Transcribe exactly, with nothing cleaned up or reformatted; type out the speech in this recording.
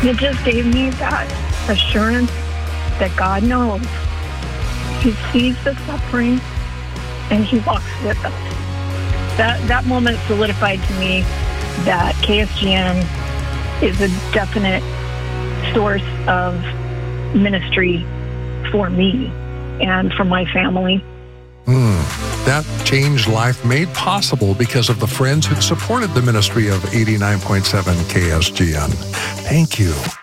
It just gave me that assurance that God knows. He sees the suffering and he walks with us. That, that moment solidified to me that K S G N is a definite source of ministry for me and for my family. Mm, that changed life made possible because of the friends who supported the ministry of eighty-nine point seven K S G N. Thank you.